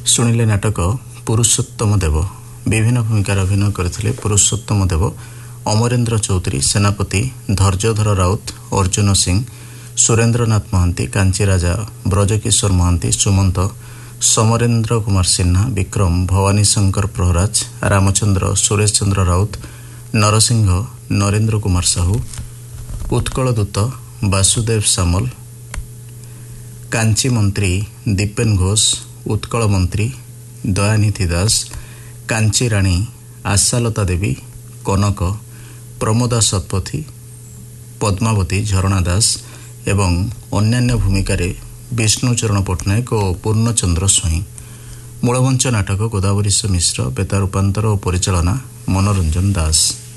ଶୁଣିଲେ ନାଟକ ପୁରୁଷୋତ୍ତମ ଦେବ। ବିଭିନ୍ନ ଭୂମିକାରେ ଅଭିନୟ କରିଥିଲେ ପୁରୁଷୋତ୍ତମ ଦେବ, ଅମରେନ୍ଦ୍ର ଚୌଧୁରୀ, ସେନାପତି ଧୈର୍ଯ୍ୟଧର ରାଉତ, ଅର୍ଜୁନ ସିଂ, ସୁରେନ୍ଦ୍ରନାଥ ମହାନ୍ତି, କାଞ୍ଚିରାଜା ବ୍ରଜକିଶୋର ମହାନ୍ତି, ସୁମନ୍ତ, ସମରେନ୍ଦ୍ର କୁମାର ସିହ୍ନା, ବିକ୍ରମ, ଭବାନୀ ଶଙ୍କର ପ୍ରହରାଜ, ରାମଚନ୍ଦ୍ର, ସୁରେଶ ଚନ୍ଦ୍ର ରାଉତ, ନରସିଂହ, ନରେନ୍ଦ୍ର କୁମାର ସାହୁ, ଉତ୍କଳ ଦୂତ ବାସୁଦେବ ସାମଲ, କାଞ୍ଚି ମନ୍ତ୍ରୀ ଦୀପେନ ଘୋଷ, ଉତ୍କଳ ମନ୍ତ୍ରୀ ଦୟାନିଧି ଦାସ, କାଞ୍ଚି ରାଣୀ ଆଶାଲତା ଦେବୀ, କନକ, ପ୍ରମୋଦା ଶତପଥୀ, ପଦ୍ମାବତୀ, ଝରଣା ଦାସ ଏବଂ ଅନ୍ୟାନ୍ୟ ଭୂମିକାରେ ବିଷ୍ଣୁଚରଣ ପଟ୍ଟନାୟକ ଓ ପୂର୍ଣ୍ଣଚନ୍ଦ୍ର ସ୍ୱାଇଁ। ମୂଳମଞ୍ଚ ନାଟକ ଗୋଦାବରୀଶ ମିଶ୍ର, ବେତା ରୂପାନ୍ତର ଓ ପରିଚାଳନା ମନୋରଞ୍ଜନ ଦାସ।